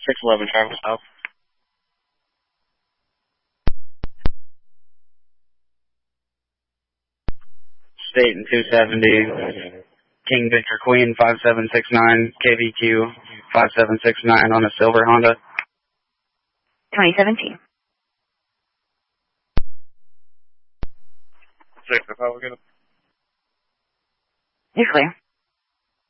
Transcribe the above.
611 travel south. State and 270. King Victor Queen 5769. KVQ 5769 on a silver Honda. 2017. Six, how we gonna? You're clear.